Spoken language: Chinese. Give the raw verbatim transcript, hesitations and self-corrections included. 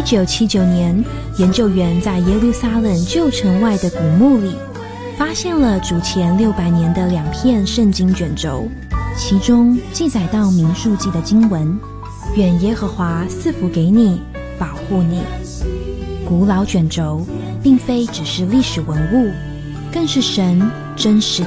九七九年，研究员在耶路撒冷旧城外的古墓里发现了主前六百年的两片圣经卷轴，其中记载到民数记的经文：愿耶和华赐福给你，保护你。古老卷轴并非只是历史文物，更是神真实